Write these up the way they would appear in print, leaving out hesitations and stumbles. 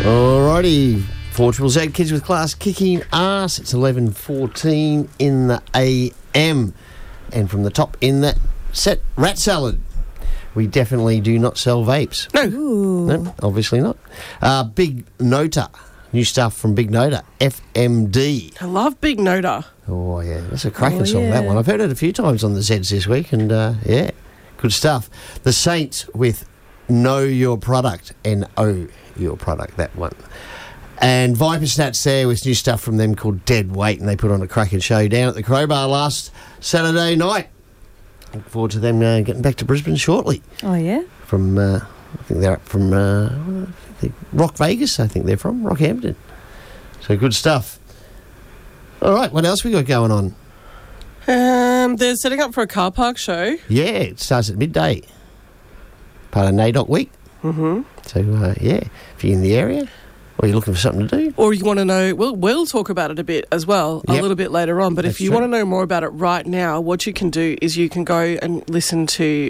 Alrighty, 4ZZZ Kids with Class kicking ass. It's 11:14 in the AM. And from the top in that set, Rat Salad. We definitely do not sell vapes. No, obviously not. Big Nota. New stuff from Big Nota. FMD. I love Big Nota. Oh, yeah. That's a cracking song, that one. I've heard it a few times on the Zeds this week, and, yeah, good stuff. The Saints with Know Your Product. N-O Your Product, that one. And Viper Snatch there with new stuff from them called Dead Weight, and they put on a cracking show down at the Crowbar last Saturday night. Look forward to them getting back to Brisbane shortly. Oh, yeah? From, I think they're up from Rock Vegas, I think they're from, Rockhampton. So good stuff. All right, what else we got going on? They're setting up for a car park show. Yeah, it starts at midday. Part of NAIDOC week. Mm-hmm. So, yeah, if you're in the area or you're looking for something to do. Or you want to know, we'll talk about it a bit as well, a little bit later on. But if you want to know more about it right now, what you can do is you can go and listen to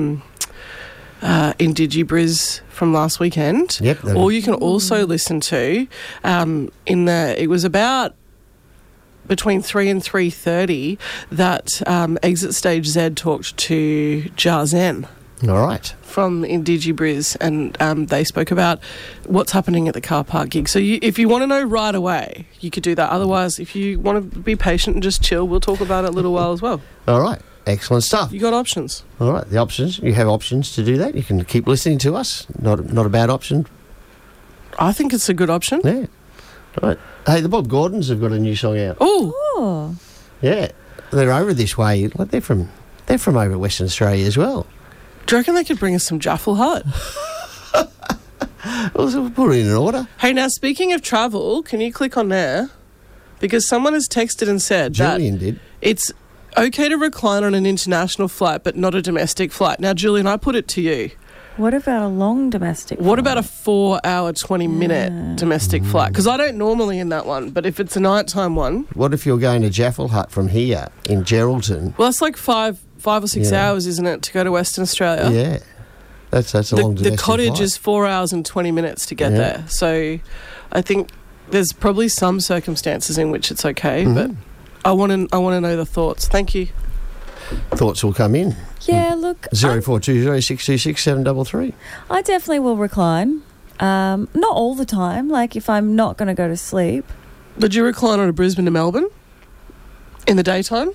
IndigiBriz from last weekend. Yep. Or you can also listen to, it was about between 3 and 3:30 that Exit Stage Z talked to Jarzen. All right. From IndigiBriz, and they spoke about what's happening at the car park gig. So if you want to know right away, you could do that. Otherwise, if you want to be patient and just chill, we'll talk about it a little while as well. All right. Excellent stuff. You got options. All right. The options. You have options to do that. You can keep listening to us. Not a bad option. I think it's a good option. Yeah. All right. Hey, the Bob Gordons have got a new song out. Oh. Yeah. They're over this way. Like they're from over Western Australia as well. Do you reckon they could bring us some Jaffle Hut? Well, so we'll put it in an order. Hey, now, speaking of travel, can you click on there? Because someone has texted and said Julian did. It's okay to recline on an international flight, but not a domestic flight. Now, Julian, I put it to you. What about a long domestic flight? What about a 4-hour, 20-minute domestic flight? Because I don't normally in that one, but if it's a nighttime one... What if you're going to Jaffle Hut from here in Geraldton? Well, it's like five or 6 hours, isn't it, to go to Western Australia? Yeah. That's a long domestic The cottage flight. is 4 hours and 20 minutes to get there. So I think there's probably some circumstances in which it's okay, but I want to know the thoughts. Thank you. Thoughts will come in. Yeah, look... 0420 626 733. I definitely will recline. Not all the time, like if I'm not going to go to sleep. Would you recline on a Brisbane to Melbourne in the daytime?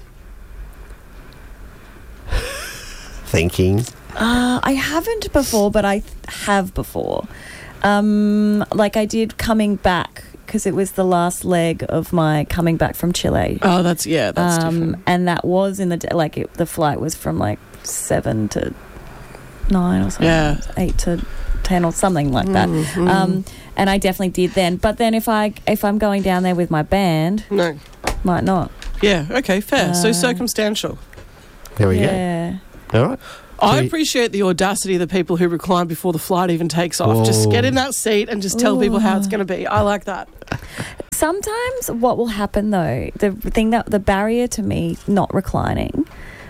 Thinking. I haven't before, but I have before. Like I did coming back, because it was the last leg of my coming back from Chile. Oh, that's different. And that was in the day, like the flight was from like 7 to 9 or something. Yeah. 8 to 10 or something like that. And I definitely did then. But then if I'm going down there with my band, no, might not. Yeah, okay, fair. So circumstantial. There we go. All right. I appreciate the audacity of the people who recline before the flight even takes off. Whoa. Just get in that seat and just tell people how it's going to be. I like that. Sometimes what will happen though, the barrier to me not reclining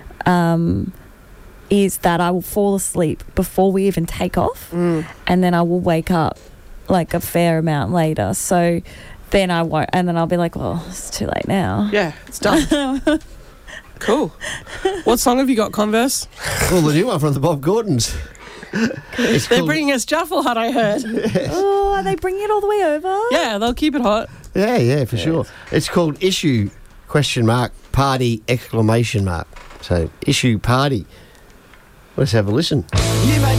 is that I will fall asleep before we even take off, and then I will wake up like a fair amount later. So then I won't, and then I'll be like, well, it's too late now. Yeah, it's done. Cool. What song have you got, Converse? Well, the new one from the Bob Gordons. They're bringing us Jaffle Hut, I heard. Oh, are they bringing it all the way over? Yeah, they'll keep it hot. Yeah, for sure. It's called Issue, Party, ! So, Issue Party. Let's have a listen.